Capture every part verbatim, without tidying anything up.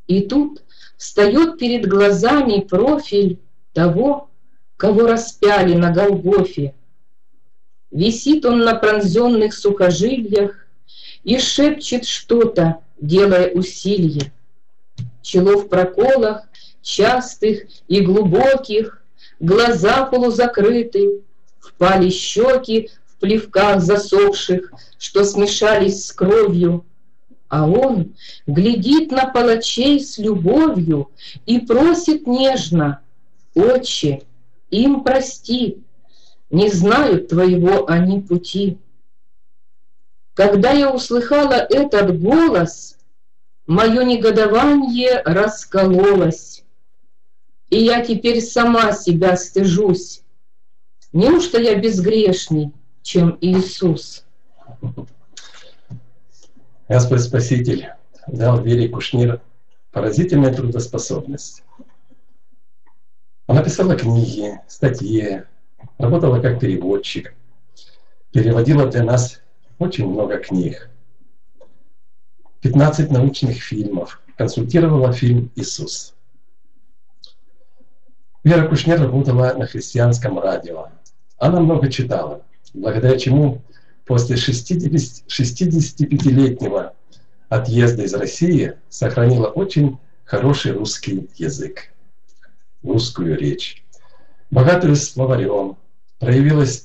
И тут встает перед глазами профиль того, кого распяли на Голгофе. Висит он на пронзенных сухожилиях и шепчет что-то, делая усилие. Чело в проколах, частых и глубоких, глаза полузакрыты, впали щеки в плевках засохших, что смешались с кровью. А он глядит на палачей с любовью и просит нежно: «Отче, им прости, не знают твоего они пути». Когда я услыхала этот голос, мое негодование раскололось, и я теперь сама себя стыжусь. Неужто я безгрешней, чем Иисус? Господь Спаситель дал Вере Кушнир поразительную трудоспособность. Она писала книги, статьи, работала как переводчик, переводила для нас очень много книг, пятнадцать научных фильмов, консультировала фильм «Иисус». Вера Кушнир работала на христианском радио. Она много читала, благодаря чему после шестидесятипятилетнего отъезда из России сохранила очень хороший русский язык, русскую речь, богатую словарем, проявилась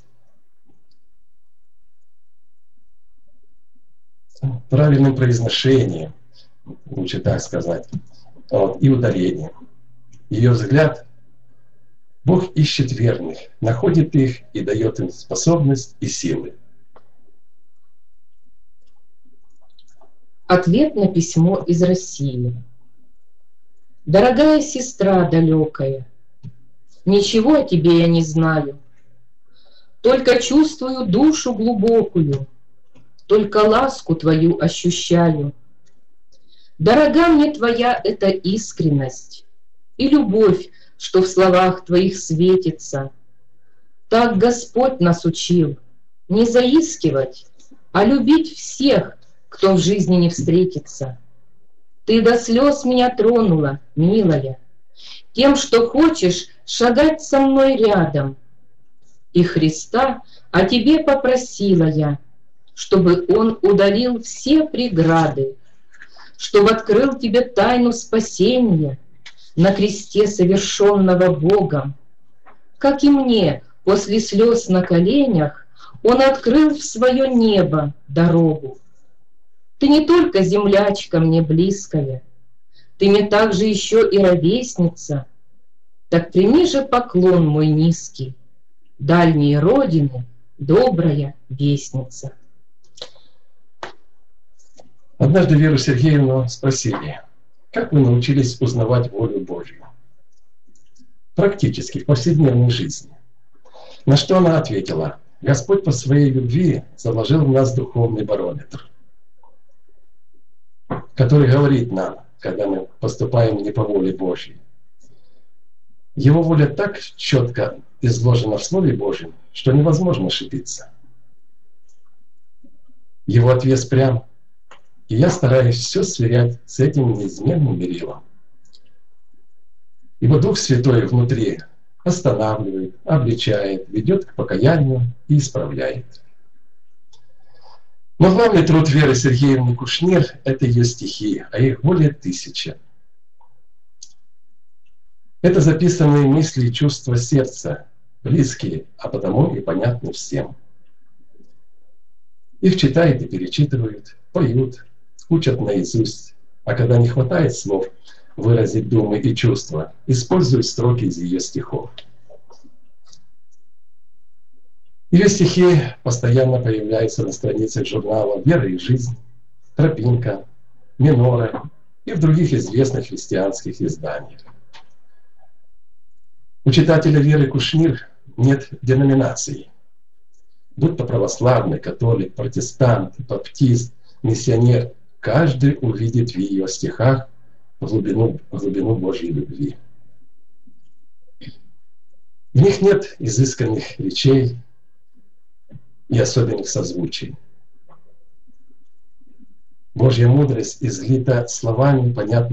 в правильном произношении, лучше так сказать, вот, и ударением. Ее взгляд: Бог ищет верных, находит их и дает им способность и силы. Ответ на письмо из России. Дорогая сестра далекая, ничего о тебе я не знаю, только чувствую душу глубокую, только ласку твою ощущаю. Дорога мне твоя эта искренность и любовь, что в словах твоих светится. Так Господь нас учил не заискивать, а любить всех, кто в жизни не встретится. Ты до слез меня тронула, милая, тем, что хочешь шагать со мной рядом. И Христа о тебе попросила я, чтобы Он удалил все преграды, чтобы открыл тебе тайну спасения на кресте, совершенного Богом. Как и мне, после слез на коленях, Он открыл в свое небо дорогу. Ты не только землячка мне близкая, ты мне также еще и ровесница. Так прими же поклон мой низкий, дальней родины добрая вестница. Однажды Веру Сергеевну спросили: как вы научились узнавать волю Божью? Практически, в повседневной жизни. На что она ответила: Господь по своей любви заложил в нас духовный барометр, который говорит нам, когда мы поступаем не по воле Божьей. Его воля так четко изложена в Слове Божьем, что невозможно ошибиться. Его ответ прям, и я стараюсь все сверять с этим неизменным мерилом. Ибо Дух Святой внутри останавливает, обличает, ведет к покаянию и исправляет. Но главный труд Веры Сергеевны Кушнир — это ее стихи, а их более тысячи. Это записанные мысли и чувства сердца, близкие, а потому и понятны всем. Их читают и перечитывают, поют, учат наизусть, а когда не хватает слов выразить думы и чувства, используют строки из ее стихов. Ее стихи постоянно появляются на страницах журнала «Вера и жизнь», «Тропинка», «Минора» и в других известных христианских изданиях. У читателя Веры Кушнир нет деноминаций. Будь то православный, католик, протестант, баптист, миссионер, каждый увидит в ее стихах глубину, глубину Божьей любви. В них нет изысканных речей и особенных созвучий. Божья мудрость излита словами, понятными